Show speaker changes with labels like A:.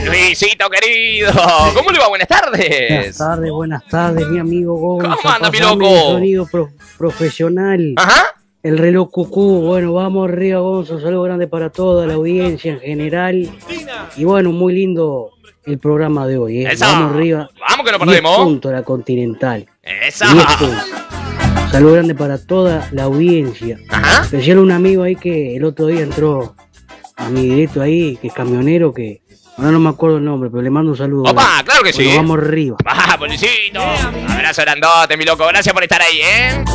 A: Luisito querido, ¿cómo le va? Buenas tardes.
B: Buenas tardes, mi amigo Gonzo.
A: ¿Cómo anda, mi
B: Pasame
A: loco?
B: el sonido profesional.
A: Ajá.
B: El reloj cucú. Bueno, vamos arriba, Gonzo. Un saludo grande para toda la audiencia en general. Y bueno, muy lindo el programa de hoy, ¿eh?
A: Esa.
B: Vamos arriba.
A: Vamos que no
B: 10
A: perdemos.
B: puntos la Continental.
A: Esa.
B: 10 puntos. Un saludo grande para toda la audiencia.
A: Ajá.
B: Especial un amigo ahí que el otro día entró a mi directo ahí, que es camionero, que ahora no me acuerdo el nombre, pero le mando un saludo.
A: Opa, claro que
B: Bueno,
A: sí.
B: vamos arriba.
A: Luisito. Abrazo grandote, mi loco. Gracias por estar ahí, ¿eh?